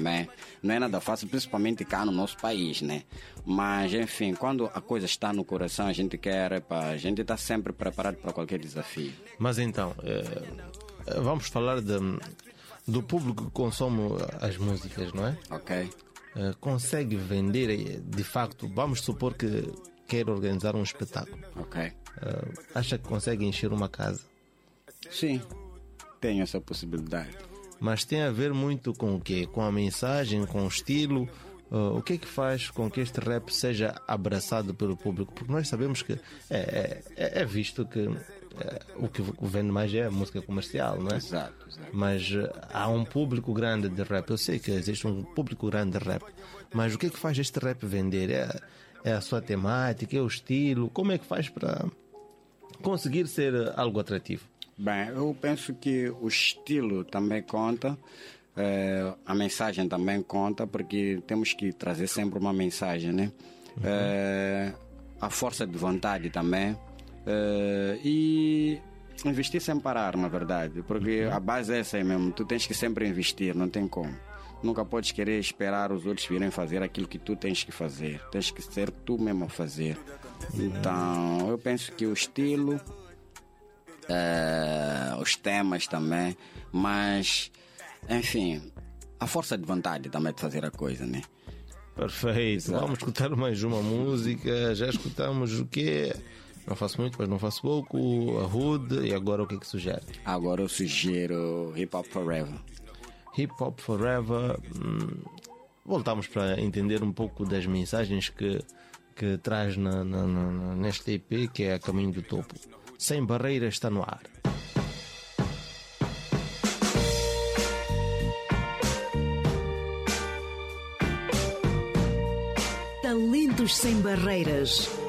também. Não é nada fácil, principalmente cá no nosso país, né? Mas, enfim, quando a coisa está no coração, a gente quer, a gente está sempre preparado para qualquer desafio. Mas então, vamos falar do público que consome as músicas, não é? Ok. Consegue vender, de facto, vamos supor que quer organizar um espetáculo. Ok. Acha que consegue encher uma casa? Sim, tenho essa possibilidade. Mas tem a ver muito com o quê? Com a mensagem, com o estilo? O que é que faz com que este rap seja abraçado pelo público? Porque nós sabemos que é visto que o que vende mais é a música comercial, não é? Exato. Mas há um público grande de rap. Eu sei que existe um público grande de rap. Mas o que é que faz este rap vender? É a sua temática? É o estilo? Como é que faz para conseguir ser algo atrativo? Bem, eu penso que o estilo também conta, a mensagem também conta, porque temos que trazer sempre uma mensagem, né? A força de vontade também, e investir sem parar, na verdade, porque a base é essa aí mesmo, tu tens que sempre investir, não tem como. Nunca podes querer esperar os outros virem fazer aquilo que tu tens que fazer, tens que ser tu mesmo a fazer. Então, eu penso que o estilo, os temas também, mas enfim, a força de vontade também de fazer a coisa, né? Perfeito. Exato. Vamos escutar mais uma música. Já escutamos o quê? Não faço muito, mas não faço pouco. A Hood. E agora o que é que sugere? Agora eu sugiro Hip Hop Forever. Hip Hop Forever. Voltamos para entender um pouco das mensagens que traz neste EP, que é A Caminho do Topo. Sem Barreiras está no ar. Talentos sem barreiras.